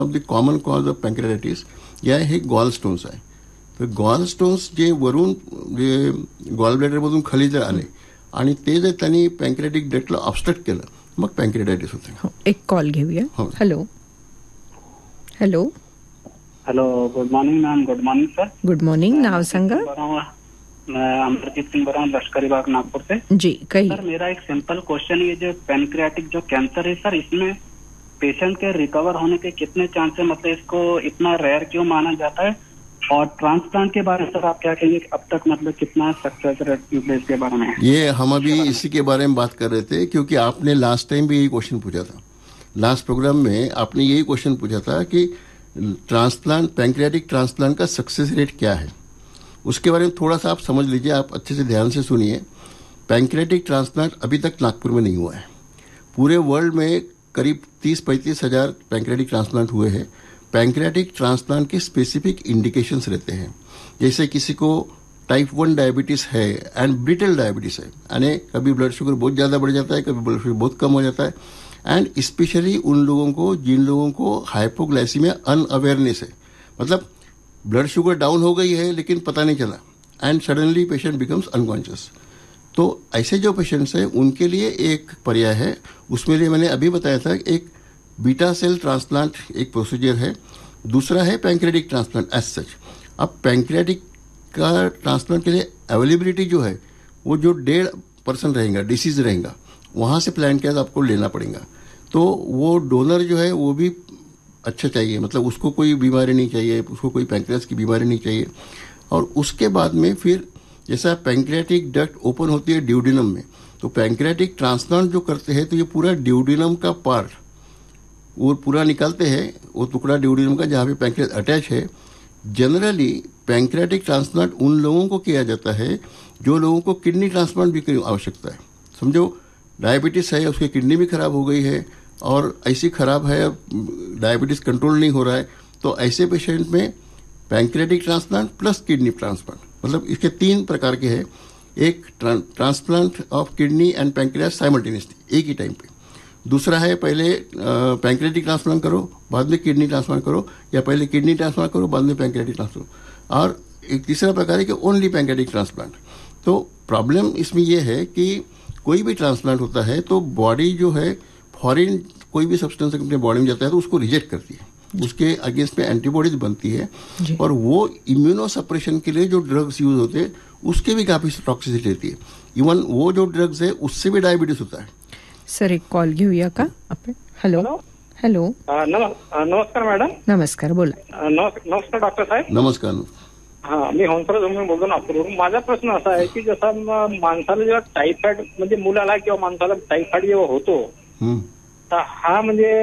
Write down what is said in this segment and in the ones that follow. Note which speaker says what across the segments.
Speaker 1: Of the common cause of पॅन्क्रियाटायटिस या हे gall stones आहे. तर गॉल स्टोन्स जे वरून जे गॉल ब्लॅडरमधून खाली जर आले आणि ते जर त्यांनी पॅन्क्रियाटिक डक्टला ऑब्स्ट्रक्ट केलं मग पॅन्क्रियाटायटिस होते.
Speaker 2: एक कॉल घेऊया. Hello hello
Speaker 3: hello, good morning ma'am. Good morning sir.
Speaker 2: Good morning. नाव सांगा.
Speaker 3: मैं अमरजीत सिंह बरा हूँ, लश्करी बाग नागपुर से.
Speaker 2: जी कही.
Speaker 3: सर मेरा एक सिंपल क्वेश्चन, ये जो पैनक्रियाटिक जो कैंसर है सर, इसमें पेशेंट के रिकवर होने के कितने चांस है, मतलब इसको इतना रेयर क्यों माना जाता है? और ट्रांसप्लांट के बारे में सर आप क्या कहेंगे, अब तक मतलब कितना सक्सेस रेट इसके बारे में?
Speaker 1: ये हम अभी इसी के बारे में बात कर रहे थे, क्योंकि आपने लास्ट टाइम भी यही क्वेश्चन पूछा था. लास्ट प्रोग्राम में आपने यही क्वेश्चन पूछा था कि ट्रांसप्लांट, पैंक्रियाटिक ट्रांसप्लांट का सक्सेस रेट क्या है. उसके बारे में थोड़ा सा आप समझ लीजिए, आप अच्छे से ध्यान से सुनिए. पैंक्रियाटिक ट्रांसप्लांट अभी तक नागपुर में नहीं हुआ है. पूरे वर्ल्ड में करीब 30-35 हजार पैंक्रियाटिक ट्रांसप्लांट हुए हैं. पैंक्रियाटिक ट्रांसप्लांट के स्पेसिफिक इंडिकेशंस रहते हैं. जैसे किसी को टाइप 1 डायबिटीज है एंड ब्रिटल डायबिटीज है, यानी कभी ब्लड शुगर बहुत ज़्यादा बढ़ जाता है, कभी ब्लड शुगर बहुत कम हो जाता है. एंड स्पेशली उन लोगों को जिन लोगों को हाइपोग्लाइसीमिया अनअवेयरनेस है, मतलब ब्लड शुगर डाउन हो गई है लेकिन पता नहीं चला and suddenly patient becomes unconscious. तो ऐसे जो पेशेंट्स हैं उनके लिए एक पर्याय है. उसमें लिए मैंने अभी बताया था, एक बीटा सेल ट्रांसप्लांट एक प्रोसीजर है, दूसरा है पैंक्रियाटिक ट्रांसप्लांट एज सच. अब पैंक्रियाटिक का ट्रांसप्लांट के लिए अवेलेबिलिटी जो है वो जो 1.5% रहेगा, डिसीज रहेगा, वहाँ से प्लान किया आपको लेना पड़ेगा. तो वो डोनर जो है वो भी अच्छा चाहिए, मतलब उसको कोई बीमारी नहीं चाहिए, उसको कोई पैंक्रियास की बीमारी नहीं चाहिए. और उसके बाद में फिर जैसा पैंक्रियाटिक डक्ट ओपन होती है ड्यूडिनम में, तो पैंक्रियाटिक ट्रांसप्लांट जो करते हैं तो ये पूरा ड्यूडिनम का पार्ट वो पूरा निकालते हैं, वो टुकड़ा ड्यूडिनम का जहाँ पे पैंक्रियास अटैच है. जनरली पैंक्रियाटिक ट्रांसप्लांट उन लोगों को किया जाता है जो लोगों को किडनी ट्रांसप्लांट भी की आवश्यकता है. समझो डायबिटीज है, उसकी किडनी भी खराब हो गई है और ऐसी खराब है, डायबिटीज कंट्रोल नहीं हो रहा है, तो ऐसे पेशेंट में pancreatic transplant plus kidney transplant, मतलब इसके 3 प्रकार के हैं. एक transplant of kidney and pancreas simultaneously एक ही टाइम पे. दूसरा है पहले पैंक्रियाटिक ट्रांसप्लांट करो बाद में किडनी ट्रांसप्लांट करो, या पहले किडनी ट्रांसप्लांट करो बाद में पैंक्रियाटिक ट्रांसप्लांट. और एक तीसरा प्रकार है कि ओनली पैंक्रियाटिक ट्रांसप्लांट. तो प्रॉब्लम इसमें यह है कि कोई भी ट्रांसप्लांट होता है तो बॉडी जो है फॉरेन कोई भी सब्सटेंस अपने बॉडी में जाता है तो उसको रिजेक्ट करती है, उसके अगेंस्ट में एंटीबॉडीज बनती है. और वो इम्यूनो सप्रेशन के लिए जो ड्रग्स यूज होते हैं उसके भी काफी टॉक्सिसिटी रहती है. इवन वो जो ड्रग्स है उससे भी डायबिटीज होता है.
Speaker 2: सर एक कॉल घेऊया का आपण. Hello hello.
Speaker 3: नमस्कार मॅडम.
Speaker 2: नमस्कार, बोला.
Speaker 3: नमस्कार डॉक्टर साहेब.
Speaker 1: नमस्कार.
Speaker 3: हा, मी हंसराज धुमाळ बोलतो नागपूरवरून. माझा प्रश्न असा आहे की जसा माणसाला जेव्हा टायफॉइड म्हणजे मुलाला किंवा माणसाला टायफॉइड जेव्हा होतो तर हा म्हणजे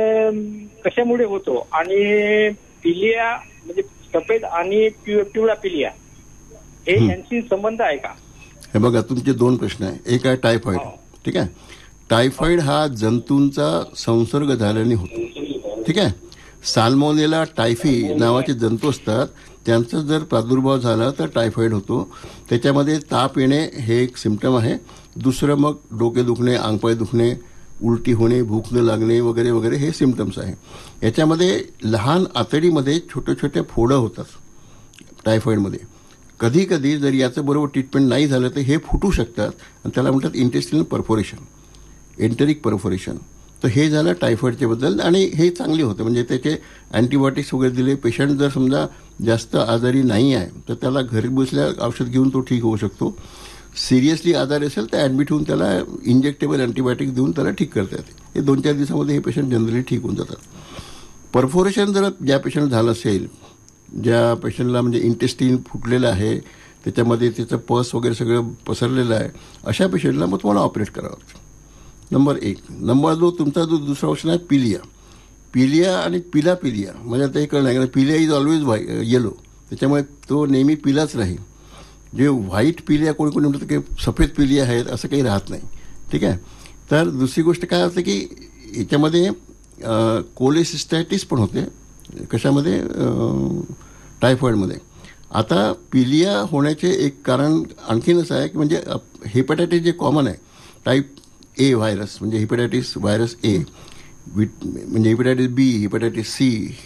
Speaker 3: कशामुळे होतो, आणि पिलिया म्हणजे सफेद आणि पिवळा पिलिया हे यांची संबंध आहे का?
Speaker 1: हे बघा, तुमचे 2 प्रश्न आहे. एक आहे टायफॉइड. ठीक आहे. टायफॉइड हा जंतूंचा संसर्ग झाल्याने होतो. ठीक आहे. साल्मोनेला टायफी नावाचे जंतू असतात, त्यांचा जर प्रादुर्भाव झाला तर टायफॉइड होतो. त्याच्यामध्ये ताप येणे हे एक सिम्पटम आहे. दुसरं मग डोके दुखणे, अंगपाय दुखणे, उलटी होणे, भूक न लागणे वगैरे वगैरे हे सिम्पटम्स आहे. याच्यामध्ये लहान आतडीमध्ये छोटे छोटे फोडं होतात टायफॉइडमध्ये. कधी कधी जर याचं बरोबर ट्रीटमेंट नाही झालं तर हे फुटू शकतात आणि त्याला म्हणतात इंटेस्टिनल परफोरेशन, एंटेरिक परफोरेशन. तर हे झालं टायफॉइडच्या बद्दल, आणि हे चांगले होते. म्हणजे त्याचे अँटीबायोटिक्स वगैरे दिले. पेशंट जर समजा जास्त आजारी नाही आहे तर त्याला घरी बसल्या औषध घेऊन तो ठीक होऊ शकतो. सिरियसली आजारी असेल तर ॲडमिट होऊन त्याला इंजेक्टेबल अँटीबायोटिक्स देऊन त्याला ठीक करता येते. हे 2-4 दिवसामध्ये हे पेशंट जनरली ठीक होऊन जातात. परफोरेशन जर ज्या पेशंट झालं असेल, ज्या पेशंटला म्हणजे इंटेस्टिन फुटलेलं आहे, त्याच्यामध्ये त्याचं पस वगैरे सगळं पसरलेलं आहे, अशा पेशंटला मग तुम्हाला ऑपरेट करावं लागतं. नंबर 1. नंबर 2, तुमचा जो दुसरा ऑप्शन आहे पिलिया. पिलिया आणि पिलिया म्हणजे आता हे कळलं आहे, पिलिया इज ऑलवेज येलो, त्याच्यामुळे तो नेहमी पिलाच राहील. जे व्हाईट पिलिया कोणी कोणी म्हणतात की सफेद पिलिया आहेत, असं काही राहत नाही. ठीक आहे. तर दुसरी गोष्ट काय असते की याच्यामध्ये कोलेसिस्टॅटिस पण होते. कशामध्ये? टायफॉइडमध्ये. आता पिलिया होण्याचे एक कारण आणखीनच आहे की म्हणजे हेपॅटायटिस जे कॉमन आहे, टाईप ए व्हायरस म्हणजे हेपॅटायटिस व्हायरस ए, म्हणजे हिपॅटायटिस बी, हिपॅटायटिस सी,